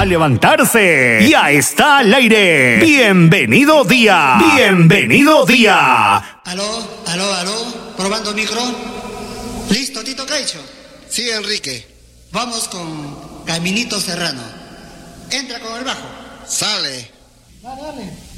a levantarse. Ya está al aire. Bienvenido día. Bienvenido día. Aló. Probando micro. ¿Listo, Tito Caicho? Sí, Enrique. Vamos con Caminito Serrano. Entra con el bajo. Sale. Dale.